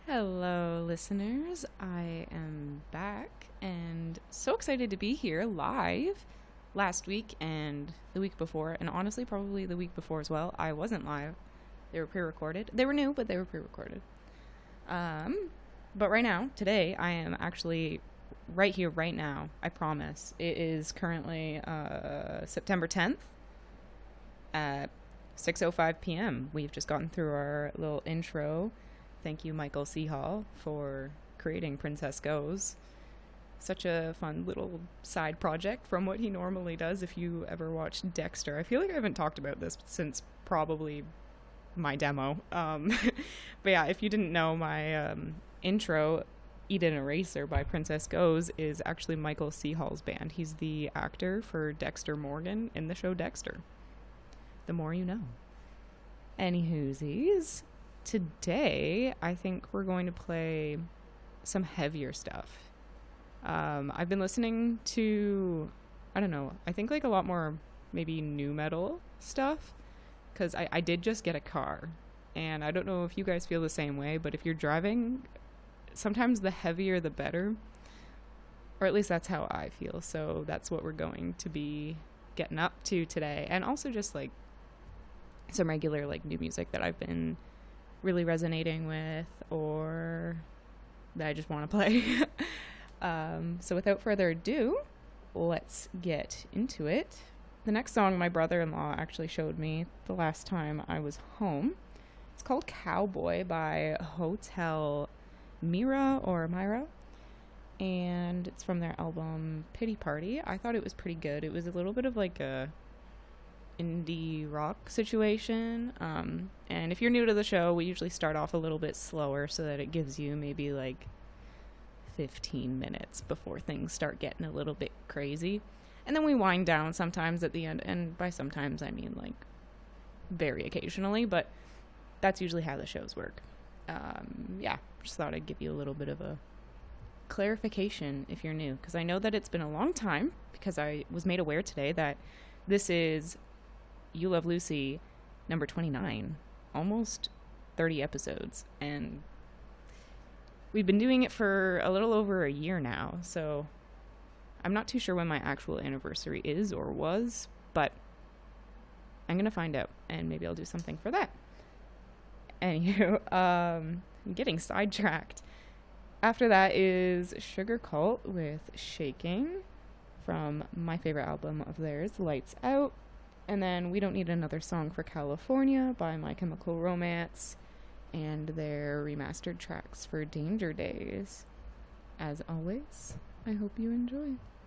Hello, listeners. I am back and so excited to be here live. Last week and the week before, and honestly, probably the week before as well, I wasn't live. They were pre recorded. They were new, but they were pre recorded. Um, but right now, today, I am actually right here, right now. I promise. It is currently September 10th at 6:05 p.m. We've just gotten through our little intro. Thank you, Michael C. Hall, for creating Princess Goes. Such a fun little side project from what he normally does. If you ever watched Dexter, I feel like I haven't talked about this since probably my demo. But yeah, if you didn't know, my intro, Eat an Eraser by Princess Goes, is actually Michael C. Hall's band. He's the actor for Dexter Morgan in the show Dexter. The more you know. Anywhoosies, today I think we're going to play some heavier stuff. I've been listening to, I don't know, I think like a lot more maybe new metal stuff because I did just get a car. And I don't know if you guys feel the same way, but if you're driving, sometimes the heavier the better. Or at least that's how I feel. So that's what we're going to be getting up to today. And also just like some regular like new music that I've been really resonating with or that I just want to play. So without further ado, let's get into it. The next song my brother-in-law actually showed me the last time I was home. It's called Cowboy by Hotel Mira or Myra. And it's from their album Pity Party. I thought it was pretty good. It was a little bit of like a indie rock situation. And if you're new to the show, we usually start off a little bit slower so that it gives you maybe like 15 minutes before things start getting a little bit crazy. And then we wind down sometimes at the end. And by sometimes, I mean like very occasionally, but that's usually how the shows work. Yeah, just thought I'd give you a little bit of a clarification if you're new, because I know that it's been a long time, because I was made aware today that this is You Love Lucy number 29, almost 30 episodes, and we've been doing it for a little over a year now, so I'm not too sure when my actual anniversary is or was, but I'm gonna find out, and maybe I'll do something for that. Anywho, I'm getting sidetracked. After that is Sugar Cult with Shaking from my favorite album of theirs, Lights Out. And then We Don't Need Another Song for California by My Chemical Romance and their remastered tracks for Danger Days. As always, I hope you enjoy.